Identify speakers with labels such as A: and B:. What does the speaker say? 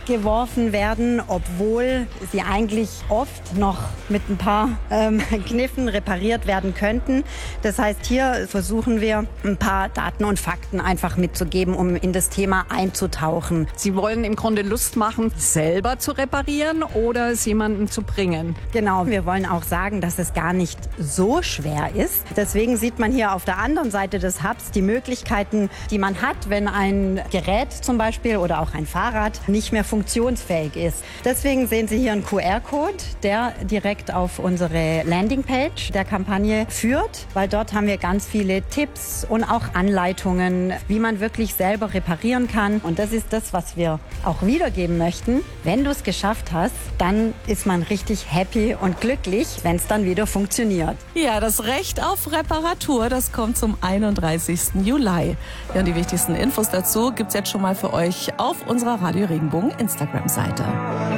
A: geworfen werden, obwohl sie eigentlich oft noch mit ein paar Kniffen repariert werden könnten. Das heißt, hier versuchen wir ein paar Daten und Fakten einfach mitzugeben, um in das Thema einzutauchen.
B: Sie wollen im Grunde Lust machen, selber zu reparieren oder es jemandem zu bringen.
A: Genau, wir wollen auch sagen, dass es gar nicht so schwer ist. Deswegen sieht man hier auf der anderen Seite des Hubs die Möglichkeiten, die man hat, wenn ein Gerät zum Beispiel oder auch ein Fahrrad nicht mehr funktionsfähig ist. Deswegen sehen Sie hier einen QR-Code, der direkt auf unsere Landingpage der Kampagne führt, weil dort haben wir ganz viele Tipps und auch Anleitungen, wie man wirklich selber reparieren kann. Und das ist das, was wir auch wiedergeben möchten. Wenn du es geschafft hast, dann ist man richtig happy und glücklich, wenn es dann wieder funktioniert.
C: Ja, das Recht auf Reparatur, das kommt zum 31. Juli. Ja, und die wichtigsten Infos dazu gibt's jetzt schon mal für euch auf unserer Radio Regenbogen Instagram-Seite.